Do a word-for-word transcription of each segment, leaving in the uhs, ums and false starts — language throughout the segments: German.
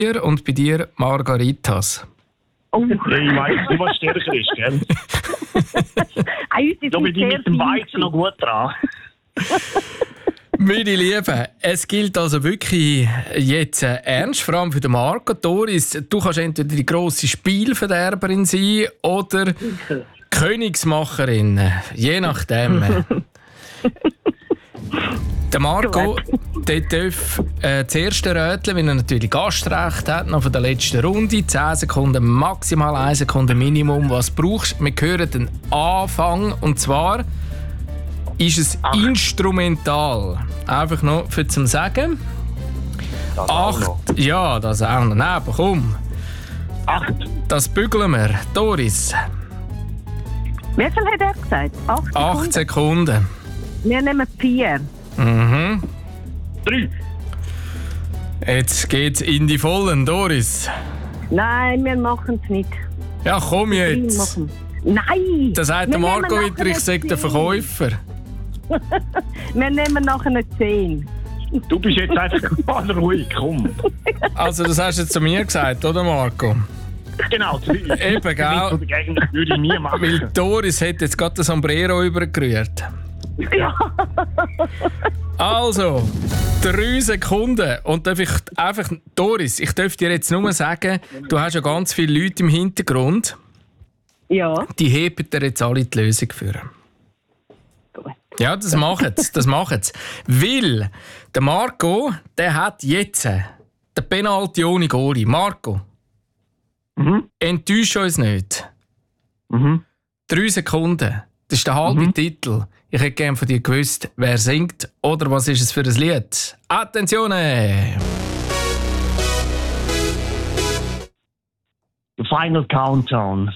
und bei dir Margaritas. Oh. Ja, ich weiss nicht, was stärker ist, gell? Da bin ich mit dem Weizen noch gut dran. Meine Lieben, es gilt also wirklich jetzt äh, ernst, vor allem für den Marco. Doris, du kannst entweder die grosse Spielverderberin sein oder Königsmacherin, je nachdem. Der Marco, der darf äh, das erste Rätseln, wenn er natürlich Gastrecht hat, noch von der letzten Runde. zehn Sekunden, maximal eine Sekunde Minimum. Was brauchst du? Wir hören den Anfang. Und zwar ist es Ach. instrumental. Einfach noch für zum Sagen. Das Acht. Auch noch. Ja, das auch noch. Nein, aber komm. Acht. Das bügeln wir. Doris. Wie viel hat er gesagt? Acht Sekunden? Acht Sekunden. Wir nehmen vier. Mhm. Drei. Jetzt geht's in die Vollen, Doris. Nein, wir machen es nicht. Ja, komm jetzt. Machen. Nein! Da sagt der Marco wieder, ich sage der Verkäufer. Wir nehmen nachher eine zehn. Du bist jetzt einfach mal ruhig, komm. Also das hast du jetzt zu mir gesagt, oder Marco? Genau, eben, gell? Das würde ich nie machen. Weil Doris hat jetzt gerade das Sombrero übergerührt. Ja. Also, drei Sekunden. Und darf ich einfach, Doris, ich darf dir jetzt nur sagen, du hast ja ganz viele Leute im Hintergrund. Ja. Die heben dir jetzt alle die Lösung für. Gut. Ja, das machen sie, das machen sie. Weil der Marco, der hat jetzt den Penalty ohne Goalie. Marco, Mhm. enttäusch uns nicht. Mhm. Drei Sekunden, das ist der halbe Mhm. Titel. Ich hätte gerne von dir gewusst, wer singt oder was ist es für ein Lied. Attenzione! The Final Countdown.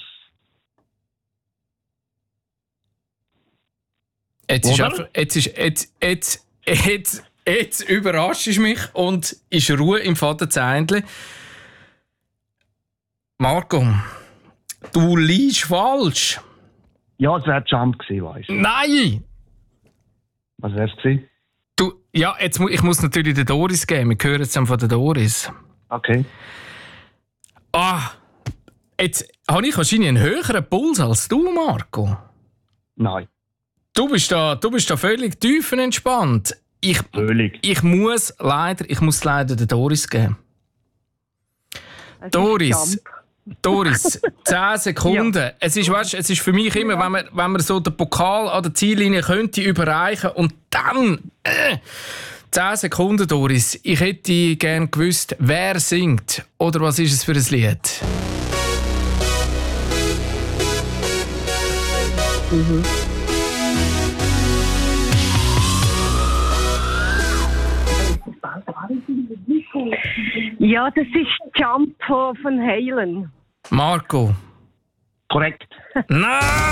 Jetzt ist, Oder? einfach, jetzt, ist jetzt, jetzt, jetzt, jetzt überraschst du mich und ist Ruhe im Vaterzähnchen. Marco, du liegst falsch. Ja, es wäre Jump gewesen, weißt du. Nein! Was wäre es gewesen? Du, ja, jetzt, mu- ich muss natürlich den Doris geben. Wir hören jetzt dann von der Doris. Okay. Ah, jetzt habe ich wahrscheinlich einen höheren Puls als du, Marco. Nein, Du bist da, du bist da völlig tiefenentspannt. Ich, völlig. ich muss leider, ich muss leider den Doris geben. Es ist Doris, Jump. Doris, zehn Sekunden. Ja. Es ist, weißt, es ist für mich immer, wenn man, wenn man so den Pokal an der Ziellinie könnte überreichen und dann äh, zehn Sekunden, Doris. Ich hätte gerne gewusst, wer singt oder was ist es für ein Lied? Mhm. Ja, das ist Jump von Van Halen. Marco. Korrekt. Nein!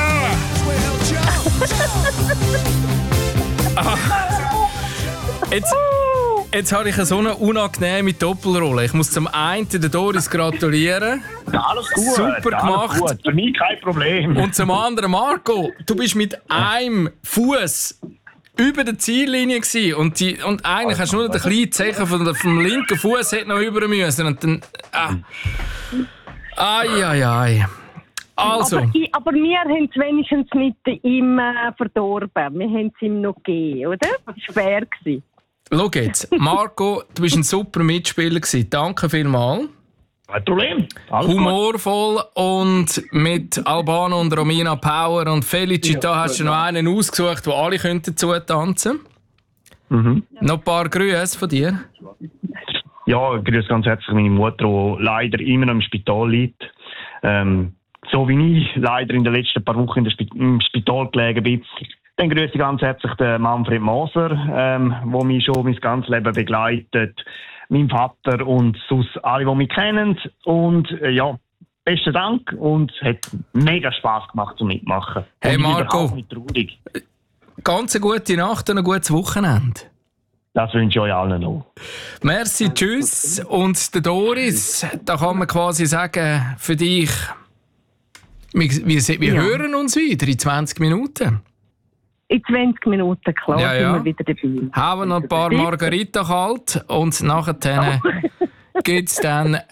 Ah. Jetzt, jetzt habe ich so eine unangenehme Doppelrolle. Ich muss zum einen der Doris gratulieren. Ja, alles gut. Super alles gemacht. Gut. Für mich kein Problem. Und zum anderen, Marco, du bist mit einem Fuß über der Ziellinie gewesen. und, die, und eigentlich hast du nur den kleinen Zeichen vom, vom linken Fuß hätte noch über müssen. Und dann, ah. Ai, ai, ai. Also. Aber, ich, aber wir haben es wenigstens nicht ihm äh, verdorben. Wir haben es ihm noch gegeben, oder? Das war fair. Schau jetzt, Marco, du bist ein super Mitspieler gewesen. Danke vielmals. Kein Problem. Alles Humorvoll und mit Albano und Romina Power und Felicita Ja, hast du noch einen ausgesucht, wo alle könnten zutanzen. Mhm. Noch ein paar Grüße von dir. Ja, ich grüße ganz herzlich meine Mutter, die leider immer noch im Spital liegt. Ähm, so wie ich leider in den letzten paar Wochen in der Sp- im Spital gelegen bin. Dann grüße ich ganz herzlich den Manfred Moser, ähm, der mich schon mein ganzes Leben begleitet. Mein Vater und sonst alle, die mich kennen. Und äh, ja, besten Dank und es hat mega Spass gemacht zum Mitmachen. Hey und ich bin Marco. überhaupt nicht traurig. Ganz eine gute Nacht und ein gutes Wochenende. Das wünsche ich euch allen noch. Merci, tschüss. Und der Doris, da kann man quasi sagen, für dich, wir, wir, wir Ja. hören uns wieder in zwanzig Minuten. In zwanzig Minuten, klar, Ja, ja. sind wir wieder dabei. Haben noch ein paar Margarita kalt und nachher gibt es dann